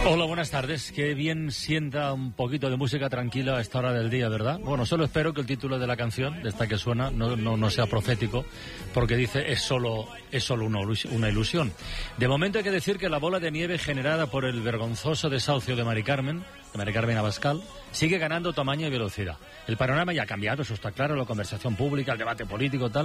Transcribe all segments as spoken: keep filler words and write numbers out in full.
Hola, buenas tardes. Qué bien sienta un poquito de música tranquila a esta hora del día, ¿verdad? Bueno, solo espero que el título de la canción, de esta que suena, no, no, no sea profético, porque dice es solo, es solo una, una ilusión. De momento hay que decir que la bola de nieve generada por el vergonzoso desahucio de Mari Carmen, de Mari Carmen Abascal, sigue ganando tamaño y velocidad. El panorama ya ha cambiado, eso está claro, la conversación pública, el debate político, tal.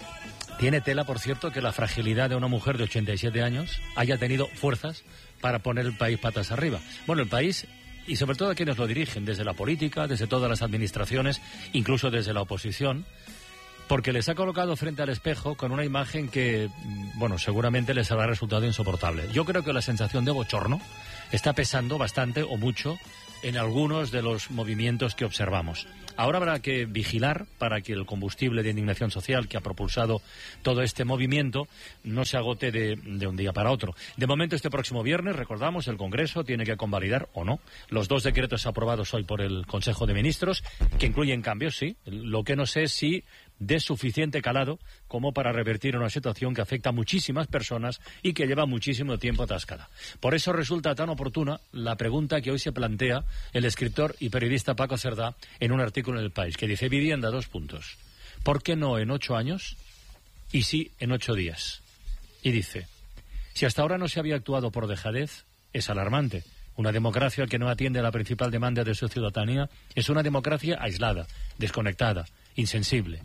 Tiene tela, por cierto, que la fragilidad de una mujer de ochenta y siete años haya tenido fuerzas para poner el país patas arriba. Bueno, el país, y sobre todo a quienes lo dirigen, desde la política, desde todas las administraciones, incluso desde la oposición, porque les ha colocado frente al espejo con una imagen que, bueno, seguramente les habrá resultado insoportable. Yo creo que la sensación de bochorno está pesando bastante o mucho en algunos de los movimientos que observamos. Ahora habrá que vigilar para que el combustible de indignación social que ha propulsado todo este movimiento no se agote de, de un día para otro. De momento, este próximo viernes, recordamos, el Congreso tiene que convalidar, o no, los dos decretos aprobados hoy por el Consejo de Ministros, que incluyen cambios, sí. Lo que no sé es si de suficiente calado como para revertir una situación que afecta a muchísimas personas y que lleva muchísimo tiempo atascada. Por eso resulta tan oportuna la pregunta que hoy se plantea el escritor y periodista Paco Cerdá en un artículo en El País, que dice: vivienda, dos puntos. ¿Por qué no en ocho años y sí en ocho días? Y dice: si hasta ahora no se había actuado por dejadez, es alarmante. Una democracia que no atiende a la principal demanda de su ciudadanía es una democracia aislada, desconectada, insensible.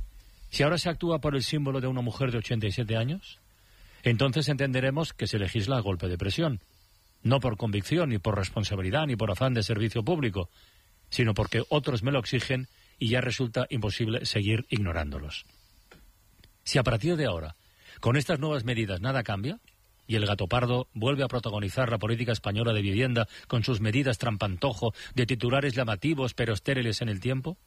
Si ahora se actúa por el símbolo de una mujer de ochenta y siete años, entonces entenderemos que se legisla a golpe de presión, no por convicción, ni por responsabilidad, ni por afán de servicio público, sino porque otros me lo exigen y ya resulta imposible seguir ignorándolos. Si a partir de ahora, con estas nuevas medidas, nada cambia, y el gato pardo vuelve a protagonizar la política española de vivienda con sus medidas trampantojo de titulares llamativos pero estériles en el tiempo,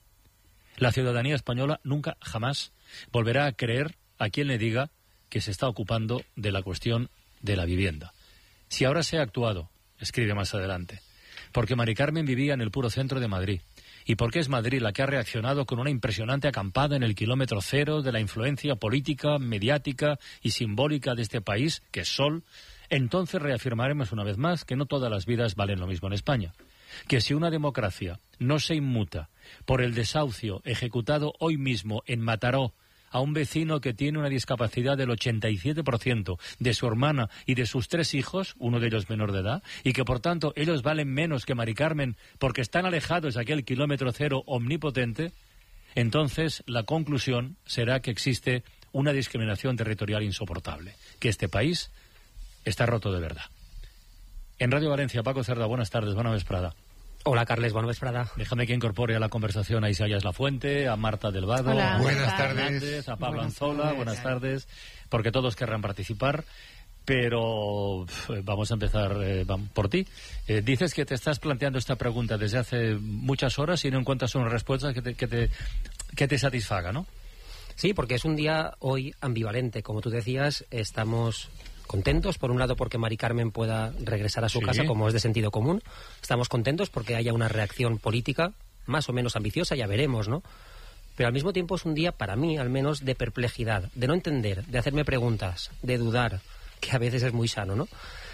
la ciudadanía española nunca, jamás, volverá a creer a quien le diga que se está ocupando de la cuestión de la vivienda. Si ahora se ha actuado, escribe más adelante, porque Mari Carmen vivía en el puro centro de Madrid, y porque es Madrid la que ha reaccionado con una impresionante acampada en el kilómetro cero de la influencia política, mediática y simbólica de este país, que es Sol, entonces reafirmaremos una vez más que no todas las vidas valen lo mismo en España. Que si una democracia no se inmuta por el desahucio ejecutado hoy mismo en Mataró a un vecino que tiene una discapacidad del ochenta y siete por ciento de su hermana y de sus tres hijos, uno de ellos menor de edad, y que por tanto ellos valen menos que Mari Carmen porque están alejados de aquel kilómetro cero omnipotente, entonces la conclusión será que existe una discriminación territorial insoportable, que este país está roto de verdad. En Radio Valencia, Paco Cerdá, buenas tardes, buena vesprada. Hola, Carles, buena vesprada. Déjame que incorpore a la conversación a Isaías Lafuente, a Marta del Vado, Hola. a Buenas tardes. tardes, a Pablo buenas Anzola, tardes. buenas tardes, porque todos querrán participar, pero pf, vamos a empezar eh, vamos, por ti. Eh, dices que te estás planteando esta pregunta desde hace muchas horas y no encuentras una respuesta que te, que te, que te satisfaga, ¿no? Sí, porque es un día hoy ambivalente. Como tú decías, estamos contentos, por un lado, porque Mari Carmen pueda regresar a su Sí. casa, como es de sentido común. Estamos contentos porque haya una reacción política más o menos ambiciosa, ya veremos, ¿no? Pero al mismo tiempo es un día, para mí, al menos, de perplejidad, de no entender, de hacerme preguntas, de dudar, que a veces es muy sano, ¿no?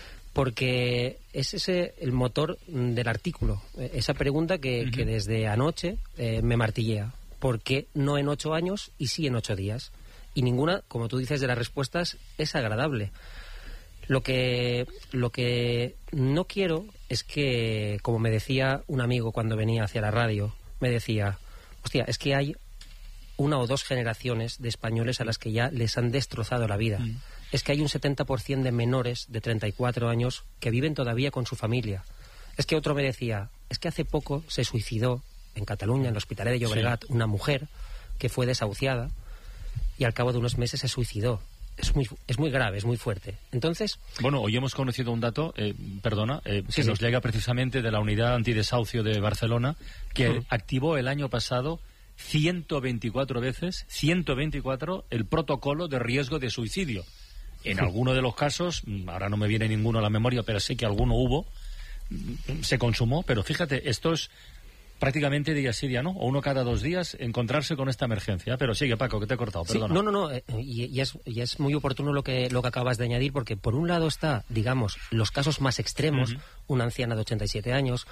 Porque es ese el motor del artículo, esa pregunta que, uh-huh. que desde anoche eh, me martillea. ¿Por qué no en ocho años y sí en ocho días? Y ninguna, como tú dices, de las respuestas es agradable. Lo que, lo que no quiero es que, como me decía un amigo cuando venía hacia la radio, me decía, hostia, es que hay una o dos generaciones de españoles a las que ya les han destrozado la vida. Mm. Es que hay un setenta por ciento de menores de treinta y cuatro años que viven todavía con su familia. Es que otro me decía, es que hace poco se suicidó en Cataluña, en el Hospitalet de Llobregat, sí. una mujer que fue desahuciada y al cabo de unos meses se suicidó. Es muy, es muy grave, es muy fuerte. Entonces... Bueno, hoy hemos conocido un dato, eh, perdona, eh, sí, que sí. nos llega precisamente de la unidad antidesahucio de Barcelona, que uh-huh. activó el año pasado ciento veinticuatro veces, ciento veinticuatro, el protocolo de riesgo de suicidio. En uh-huh. alguno de los casos, ahora no me viene ninguno a la memoria, pero sé que alguno hubo, se consumó, pero fíjate, esto es prácticamente día sí, día no, o uno cada dos días, encontrarse con esta emergencia. Pero sigue, Paco, que te he cortado, perdona. Sí, no, no, no, eh, y, y, es, y es muy oportuno lo que, lo que acabas de añadir, porque por un lado está, digamos, los casos más extremos, uh-huh. una anciana de ochenta y siete años,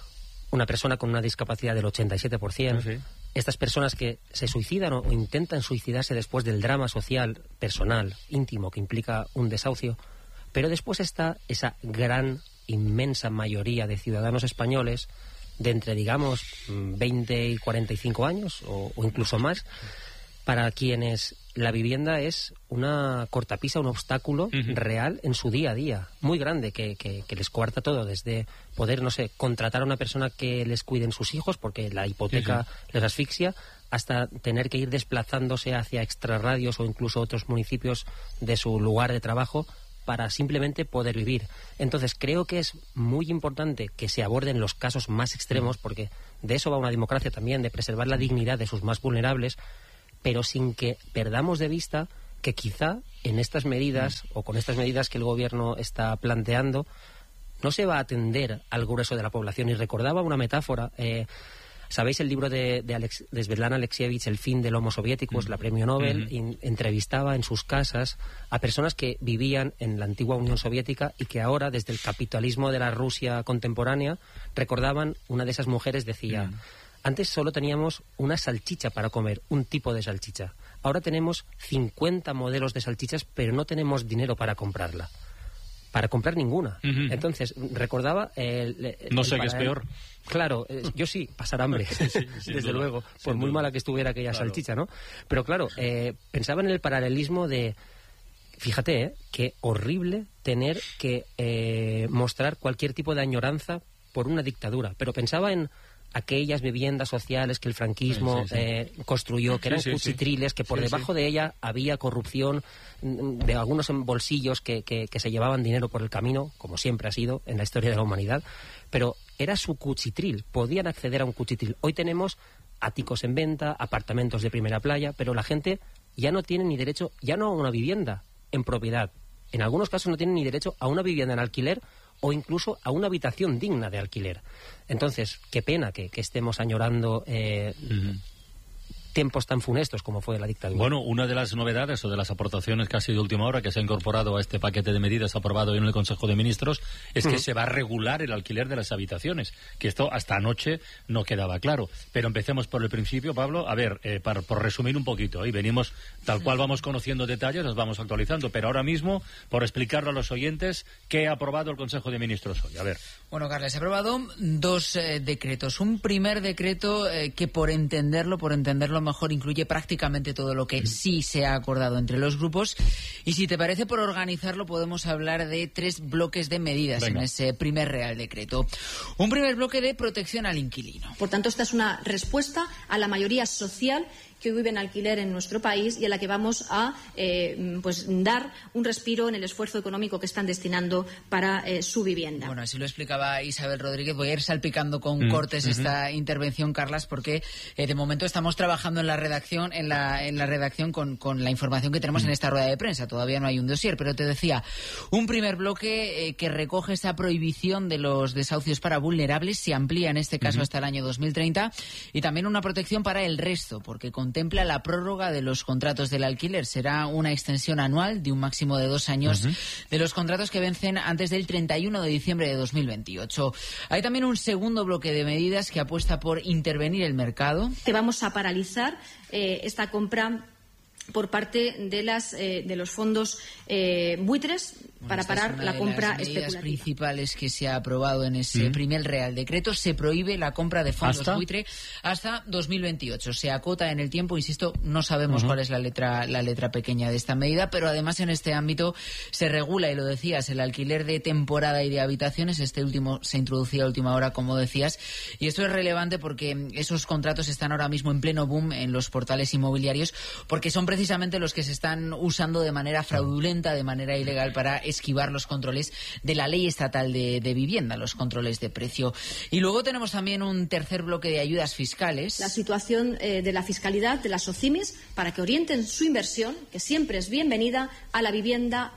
una persona con una discapacidad del ochenta y siete por ciento, sí. Estas personas que se suicidan o, o intentan suicidarse después del drama social, personal, íntimo, que implica un desahucio, pero después está esa gran, inmensa mayoría de ciudadanos españoles de entre, digamos, veinte y cuarenta y cinco años o, o incluso más, para quienes la vivienda es una cortapisa, un obstáculo uh-huh. real en su día a día, muy grande, que, que, que les coarta todo, desde poder, no sé, contratar a una persona que les cuiden sus hijos, porque la hipoteca uh-huh. les asfixia, hasta tener que ir desplazándose hacia extrarradios o incluso otros municipios de su lugar de trabajo para simplemente poder vivir. Entonces, creo que es muy importante que se aborden los casos más extremos, porque de eso va una democracia también, de preservar la dignidad de sus más vulnerables, pero sin que perdamos de vista que quizá en estas medidas, o con estas medidas que el gobierno está planteando, no se va a atender al grueso de la población. Y recordaba una metáfora, eh, ¿sabéis el libro de, de, Alex, de Svetlana Alexievich, El fin del Homo Soviéticus, mm. la premio Nobel? Mm-hmm. in, entrevistaba en sus casas a personas que vivían en la antigua Unión Soviética y que ahora, desde el capitalismo de la Rusia contemporánea, recordaban, una de esas mujeres decía... Mm. Antes solo teníamos una salchicha para comer, un tipo de salchicha. Ahora tenemos cincuenta modelos de salchichas, pero no tenemos dinero para comprarla. Para comprar ninguna. Uh-huh. Entonces, recordaba... El, el, no sé el qué es peor. Claro, eh, yo sí, pasar hambre, sí, sí, desde duda, luego, por muy duda. Mala que estuviera aquella claro. salchicha, ¿no? Pero claro, eh, pensaba en el paralelismo de... Fíjate, eh, qué horrible tener que eh, mostrar cualquier tipo de añoranza por una dictadura. Pero pensaba en... aquellas viviendas sociales que el franquismo sí, sí, sí. Eh, construyó, que eran sí, sí, cuchitriles, que por sí, debajo sí. de ella había corrupción de algunos bolsillos que, que, que se llevaban dinero por el camino, como siempre ha sido en la historia de la humanidad, pero era su cuchitril, podían acceder a un cuchitril. Hoy tenemos áticos en venta, apartamentos de primera playa, pero la gente ya no tiene ni derecho, ya no a una vivienda en propiedad, en algunos casos no tienen ni derecho a una vivienda en alquiler o incluso a una habitación digna de alquiler. Entonces, qué pena que, que estemos añorando eh, uh-huh. tiempos tan funestos como fue la dictadura. Bueno, una de las novedades o de las aportaciones casi de última hora que se ha incorporado a este paquete de medidas aprobado hoy en el Consejo de Ministros es que uh-huh. se va a regular el alquiler de las habitaciones, que esto hasta anoche no quedaba claro. Pero empecemos por el principio, Pablo. A ver, eh, para, por resumir un poquito, y venimos tal cual vamos conociendo detalles, nos vamos actualizando, pero ahora mismo, por explicarlo a los oyentes, ¿qué ha aprobado el Consejo de Ministros hoy? A ver. Bueno, Carles, ha aprobado dos eh, decretos. Un primer decreto eh, que, por entenderlo, por entenderlo mejor, incluye prácticamente todo lo que sí se ha acordado entre los grupos. Y si te parece, por organizarlo, podemos hablar de tres bloques de medidas Venga. En ese primer Real Decreto. Un primer bloque de protección al inquilino. Por tanto, esta es una respuesta a la mayoría social que vive en alquiler en nuestro país y a la que vamos a eh, pues dar un respiro en el esfuerzo económico que están destinando para eh, su vivienda. Bueno, así lo explicaba Isabel Rodríguez. Voy a ir salpicando con mm, cortes uh-huh. esta intervención, Carlas, porque eh, de momento estamos trabajando en la redacción en la, en la redacción con, con la información que tenemos mm. en esta rueda de prensa. Todavía no hay un dossier, pero te decía, un primer bloque eh, que recoge esa prohibición de los desahucios para vulnerables, se amplía en este caso uh-huh. hasta el año dos mil treinta, y también una protección para el resto, porque con contempla la prórroga de los contratos del alquiler. Será una extensión anual de un máximo de dos años uh-huh. de los contratos que vencen antes del treinta y uno de diciembre de dos mil veintiocho. Hay también un segundo bloque de medidas que apuesta por intervenir el mercado. Que vamos a paralizar eh, esta compra por parte de las eh, de los fondos eh, buitres bueno, para parar la compra especulativa. Una de las medidas principales que se ha aprobado en ese ¿Mm? primer Real Decreto. Se prohíbe la compra de fondos ¿Hasta? buitre hasta dos mil veintiocho. Se acota en el tiempo, insisto, no sabemos uh-huh. cuál es la letra la letra pequeña de esta medida, pero además en este ámbito se regula, y lo decías, el alquiler de temporada y de habitaciones. Este último se introducía a última hora, como decías, y esto es relevante porque esos contratos están ahora mismo en pleno boom en los portales inmobiliarios, porque son precisamente los que se están usando de manera fraudulenta, de manera ilegal, para esquivar los controles de la ley estatal de, de vivienda, los controles de precio. Y luego tenemos también un tercer bloque de ayudas fiscales. La situación eh, de la fiscalidad de las OCIMIs para que orienten su inversión, que siempre es bienvenida, a la vivienda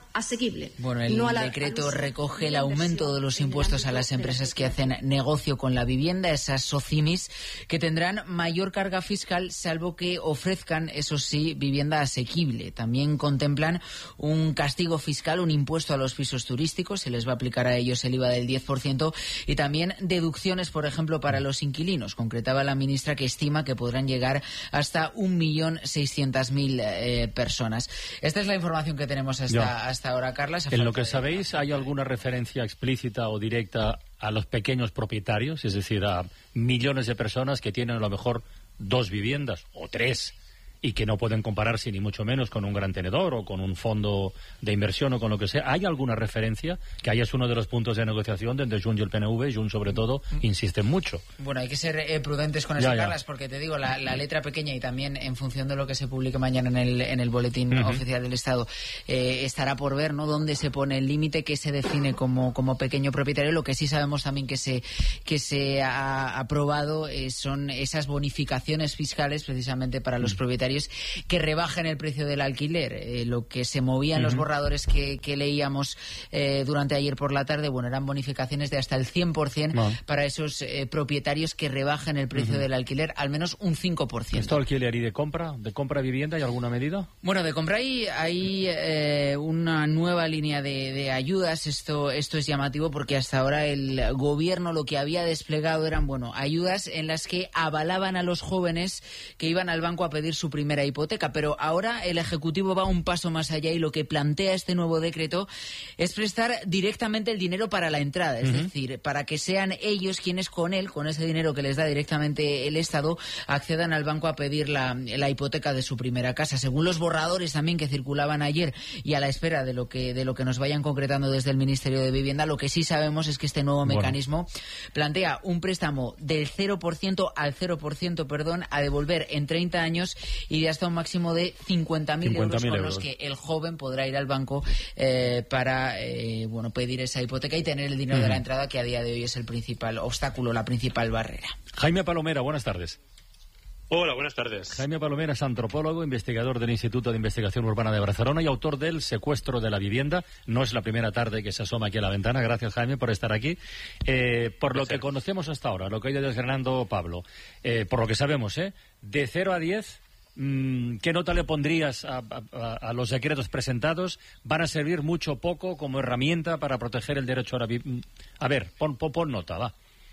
asequible. Bueno, el no la, decreto recoge el aumento de los impuestos a las empresas que hacen negocio con la vivienda, esas SOCIMIS, que tendrán mayor carga fiscal, salvo que ofrezcan, eso sí, vivienda asequible. También contemplan un castigo fiscal, un impuesto a los pisos turísticos, se les va a aplicar a ellos el I V A del diez por ciento, y también deducciones, por ejemplo, para los inquilinos. Concretaba la ministra que estima que podrán llegar hasta un millón seiscientas mil eh, personas. Esta es la información que tenemos hasta, hasta ahora, Carla. En lo que sabéis, ¿hay alguna referencia explícita o directa a los pequeños propietarios? Es decir, a millones de personas que tienen a lo mejor dos viviendas o tres y que no pueden compararse ni mucho menos con un gran tenedor o con un fondo de inversión o con lo que sea. ¿Hay alguna referencia? Que ahí es uno de los puntos de negociación donde Junts y el P N V, Junts sobre todo, insisten mucho. Bueno, hay que ser eh, prudentes con eso, Carlas, porque te digo, la, la letra pequeña y también en función de lo que se publique mañana en el, en el boletín uh-huh. oficial del Estado, eh, estará por ver, ¿no?, dónde se pone el límite, que se define como, como pequeño propietario. Lo que sí sabemos también que se, que se ha aprobado eh, son esas bonificaciones fiscales precisamente para los uh-huh. propietarios que rebajen el precio del alquiler. Eh, lo que se movía en uh-huh. los borradores que, que leíamos eh, durante ayer por la tarde, bueno, eran bonificaciones de hasta el cien por ciento uh-huh. para esos eh, propietarios que rebajen el precio uh-huh. del alquiler, al menos un cinco por ciento. ¿Esto alquiler y de compra? ¿De compra vivienda hay alguna medida? Bueno, de compra hay, hay eh, una nueva línea de, de ayudas. Esto, esto es llamativo porque hasta ahora el gobierno lo que había desplegado eran, bueno, ayudas en las que avalaban a los jóvenes que iban al banco a pedir su primera hipoteca. hipoteca, pero ahora el Ejecutivo va un paso más allá y lo que plantea este nuevo decreto es prestar directamente el dinero para la entrada, es uh-huh. decir, para que sean ellos quienes con él, con ese dinero que les da directamente el Estado, accedan al banco a pedir la, la hipoteca de su primera casa. Según los borradores también que circulaban ayer y a la espera de lo que de lo que nos vayan concretando desde el Ministerio de Vivienda, lo que sí sabemos es que este nuevo bueno. mecanismo plantea un préstamo del cero por ciento al cero por ciento, perdón, a devolver en treinta años y de hasta un máximo de cincuenta mil euros con euros. Los que el joven podrá ir al banco eh, para eh, bueno pedir esa hipoteca y tener el dinero uh-huh. de la entrada, que a día de hoy es el principal obstáculo, la principal barrera. Jaime Palomera, buenas tardes. Hola, buenas tardes. Jaime Palomera es antropólogo, investigador del Instituto de Investigación Urbana de Barcelona y autor del Secuestro de la Vivienda. No es la primera tarde que se asoma aquí a la ventana. Gracias, Jaime, por estar aquí. Eh, por lo que conocemos hasta ahora, lo que ha ido desgranando Pablo, eh, por lo que sabemos, ¿eh? De cero a diez... ¿qué nota le pondrías a, a, a los decretos presentados? ¿Van a servir mucho o poco como herramienta para proteger el derecho a la vivienda? A ver, pon, pon, pon nota, va.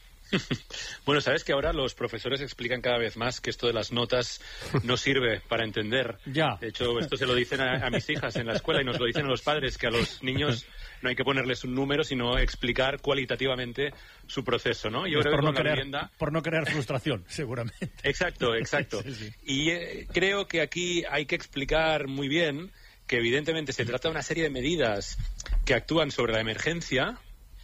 Bueno, sabes que ahora los profesores explican cada vez más que esto de las notas no sirve para entender. Ya. De hecho, esto se lo dicen a, a mis hijas en la escuela y nos lo dicen a los padres, que a los niños no hay que ponerles un número, sino explicar cualitativamente su proceso, ¿no? Yo es creo por, que no con la crear, vivienda... por no crear frustración, seguramente. Exacto, exacto. Sí, sí. Y eh, creo que aquí hay que explicar muy bien que evidentemente se trata de una serie de medidas que actúan sobre la emergencia,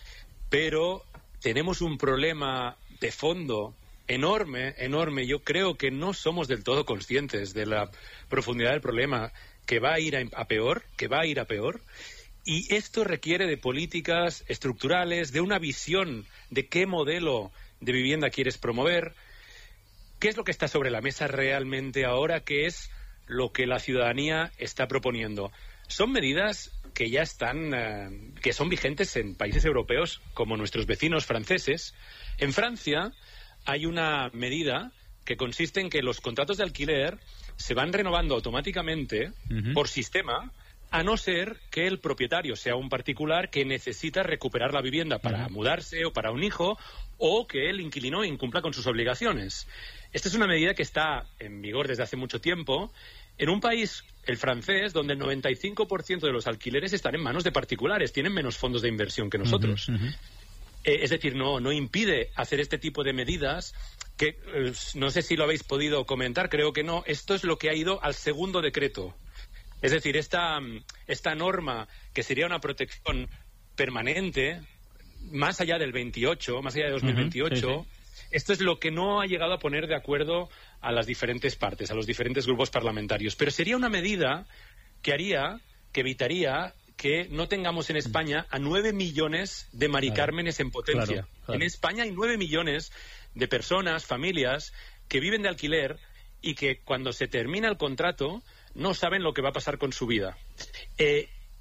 pero tenemos un problema de fondo enorme, enorme. Yo creo que no somos del todo conscientes de la profundidad del problema, que va a ir a, a peor, que va a ir a peor. Y esto requiere de políticas estructurales, de una visión de qué modelo de vivienda quieres promover, qué es lo que está sobre la mesa realmente ahora, qué es lo que la ciudadanía está proponiendo. Son medidas que ya están, eh, que son vigentes en países europeos como nuestros vecinos franceses. En Francia hay una medida que consiste en que los contratos de alquiler se van renovando automáticamente uh-huh. por sistema, a no ser que el propietario sea un particular que necesita recuperar la vivienda para uh-huh. mudarse o para un hijo, o que el inquilino incumpla con sus obligaciones. Esta es una medida que está en vigor desde hace mucho tiempo en un país, el francés, donde el noventa y cinco por ciento de los alquileres están en manos de particulares, tienen menos fondos de inversión que nosotros. Uh-huh, uh-huh. Eh, es decir, no, no impide hacer este tipo de medidas que, eh, no sé si lo habéis podido comentar, creo que no. Esto es lo que ha ido al segundo decreto. Es decir, esta, esta norma, que sería una protección permanente, más allá del veintiocho, más allá de dos mil veintiocho, uh-huh, sí, sí. Esto es lo que no ha llegado a poner de acuerdo a las diferentes partes, a los diferentes grupos parlamentarios. Pero sería una medida que haría, que evitaría que no tengamos en España a nueve millones de Mari Cármenes en potencia. Claro, claro. En España hay nueve millones de personas, familias, que viven de alquiler y que cuando se termina el contrato no saben lo que va a pasar con su vida. Eh,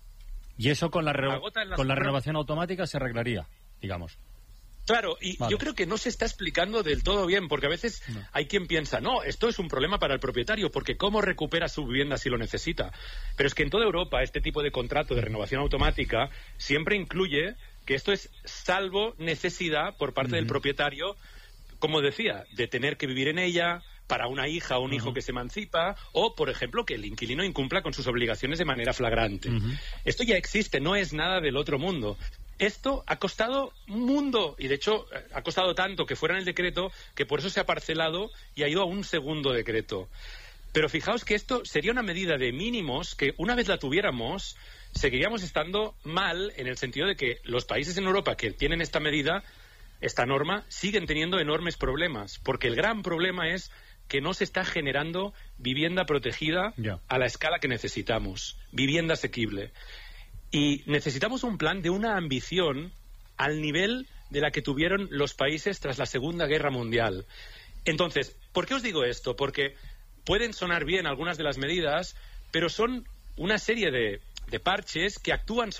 Y eso con la, re con la renovación automática se arreglaría, digamos. Claro, y vale. yo creo que no se está explicando del todo bien, porque a veces no. hay quien piensa, no, esto es un problema para el propietario, porque ¿cómo recupera su vivienda si lo necesita? Pero es que en toda Europa este tipo de contrato de renovación automática siempre incluye que esto es salvo necesidad por parte uh-huh. del propietario, como decía, de tener que vivir en ella, para una hija o un uh-huh. hijo que se emancipa, o, por ejemplo, que el inquilino incumpla con sus obligaciones de manera flagrante. Uh-huh. Esto ya existe, no es nada del otro mundo. Esto ha costado un mundo, y de hecho ha costado tanto que fuera en el decreto, que por eso se ha parcelado y ha ido a un segundo decreto. Pero fijaos que esto sería una medida de mínimos que, una vez la tuviéramos, seguiríamos estando mal, en el sentido de que los países en Europa que tienen esta medida, esta norma, siguen teniendo enormes problemas, porque el gran problema es que no se está generando vivienda protegida yeah. a la escala que necesitamos, vivienda asequible. Y necesitamos un plan de una ambición al nivel de la que tuvieron los países tras la Segunda Guerra Mundial. Entonces, ¿por qué os digo esto? Porque pueden sonar bien algunas de las medidas, pero son una serie de, de parches que actúan